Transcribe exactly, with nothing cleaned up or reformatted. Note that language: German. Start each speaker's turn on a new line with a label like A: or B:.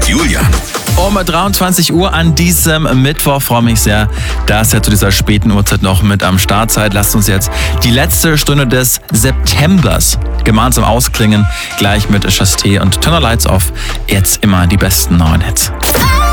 A: mit Julian.
B: Um dreiundzwanzig Uhr an diesem Mittwoch freue mich sehr, dass ihr zu dieser späten Uhrzeit noch mit am Start seid. Lasst uns jetzt die letzte Stunde des Septembers gemeinsam ausklingen. Gleich mit Chasté und Turn the Lights Off. Jetzt immer die besten neuen Hits.